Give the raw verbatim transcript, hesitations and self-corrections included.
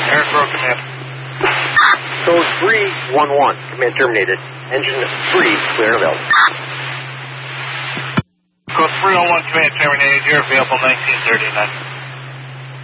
Harrisburg Command. Code three one one. Command terminated. Engine three, clear and available. Code three one one, command terminated. You're available nineteen thirty-nine.